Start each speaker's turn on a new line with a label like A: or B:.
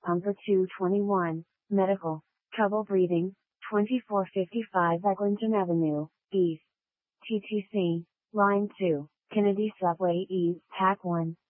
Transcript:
A: Pumper 221, Medical, Trouble Breathing, 2455 Eglinton Avenue, East. TTC, Line 2, Kennedy Subway East, Pack 1.